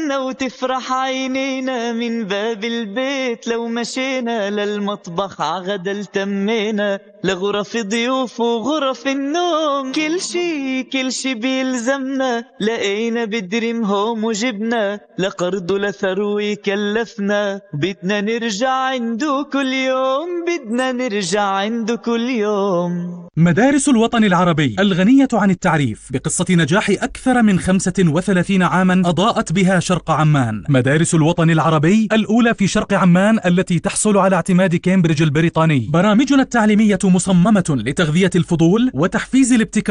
تستنى وتفرح عينينا من باب البيت لو مشينا للمطبخ عغدا التمينا لغرف ضيوف وغرف النوم كل شي بيلزمنا لقينا بدريم هوم وجبنا لقرض لثروي كلفنا بدنا نرجع عنده كل يوم بدنا نرجع عنده كل يوم. مدارس الوطن العربي الغنية عن التعريف بقصة نجاح أكثر من 35 عاما أضاءت بها شرق عمان. مدارس الوطن العربي الأولى في شرق عمان التي تحصل على اعتماد كامبريدج البريطاني. برامجنا التعليمية مصممة لتغذية الفضول وتحفيز الابتكار